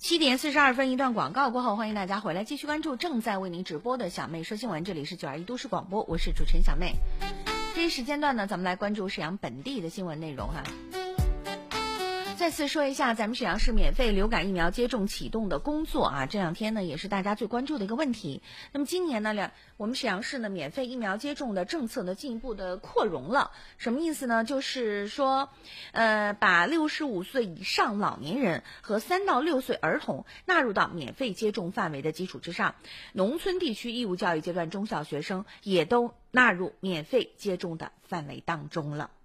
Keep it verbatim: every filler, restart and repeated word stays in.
七点四十二分，一段广告过后，欢迎大家回来继续关注正在为您直播的小妹说新闻，这里是九二一都市广播，我是主持人小妹。这一时间段呢，咱们来关注沈阳本地的新闻内容哈。再次说一下咱们沈阳市免费流感疫苗接种启动的工作啊，这两天呢也是大家最关注的一个问题。那么今年呢，我们沈阳市呢免费疫苗接种的政策呢进一步的扩容了。什么意思呢？就是说，呃，把六十五岁以上老年人和三到六岁儿童纳入到免费接种范围的基础之上，农村地区义务教育阶段中小学生也都纳入免费接种的范围当中了。